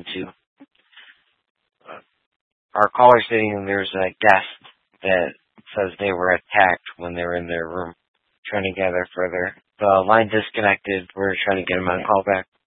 to our caller saying there's a guest that says they were attacked when they were in their room trying to gather further. The line disconnected. We're trying to get him on call back.